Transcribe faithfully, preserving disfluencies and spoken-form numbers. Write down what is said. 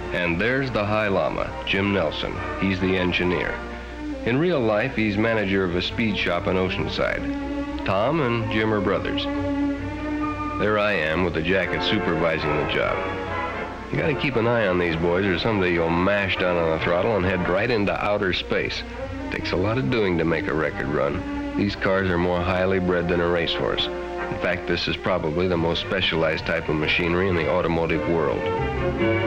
And there's the High Llama, Jim Nelson. He's the engineer. In real life, he's manager of a speed shop in Oceanside. Tom and Jim are brothers. There I am with the jacket supervising the job. You gotta keep an eye on these boys or someday you'll mash down on the throttle and head right into outer space. Takes a lot of doing to make a record run. These cars are more highly bred than a racehorse. In fact, this is probably the most specialized type of machinery in the automotive world.